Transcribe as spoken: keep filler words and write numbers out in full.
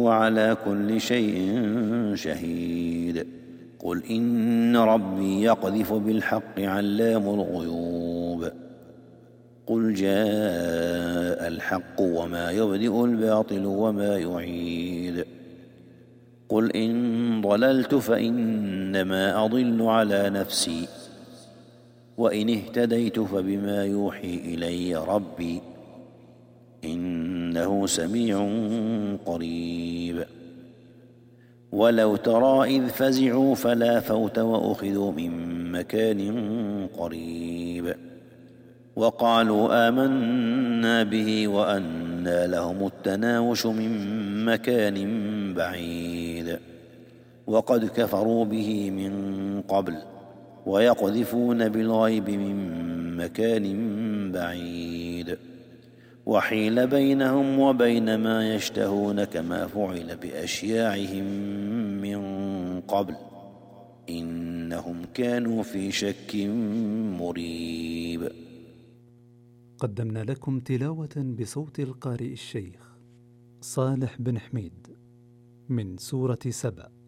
وهو على كل شيء شهيد. قل إن ربي يقذف بالحق علام الغيوب. قل جاء الحق وما يبدئ الباطل وما يعيد. قل إن ضللت فإنما أضل على نفسي وإن اهتديت فبما يوحي إلي ربي إنه سميع قريب. ولو ترى إذ فزعوا فلا فوت وأخذوا من مكان قريب وقالوا آمنا به وأنى لهم التناوش من مكان بعيد وقد كفروا به من قبل ويقذفون بالغيب من مكان بعيد وحيل بينهم وبين ما يشتهون كما فعل بأشياعهم من قبل إنهم كانوا في شك مريب. قدمنا لكم تلاوة بصوت القارئ الشيخ صالح بن حميد من سورة سبأ.